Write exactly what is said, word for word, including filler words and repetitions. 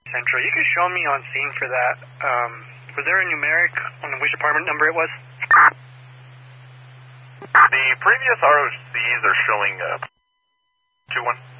Central. You could show me on scene for that. Um, was there a numeric on which apartment number it was? The previous R O Cs are showing uh, two one.